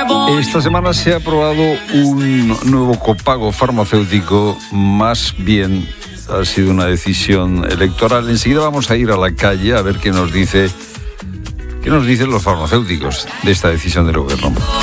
Esta semana se ha aprobado un nuevo copago farmacéutico, más bien ha sido una decisión electoral. Enseguida vamos a ir a la calle a ver qué nos dicen los farmacéuticos de esta decisión del gobierno.